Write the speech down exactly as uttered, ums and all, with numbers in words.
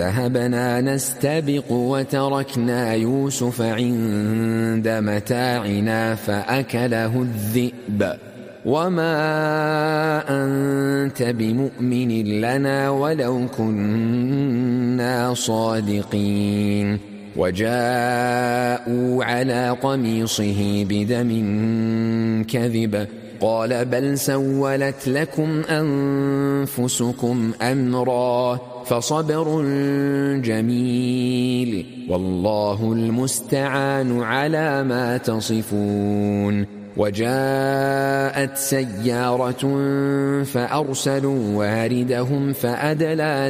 ذهبنا نستبق وتركنا يوسف عند متاعنا فأكله الذئب وما أنت بمؤمن لنا ولو كنا صادقين وجاءوا على قميصه بدم كذب قال بل سولت لكم أنفسكم أمرا فصبر جميل والله المستعان على ما تصفون وجاءت سيارة فأرسلوا واردهم فأدلى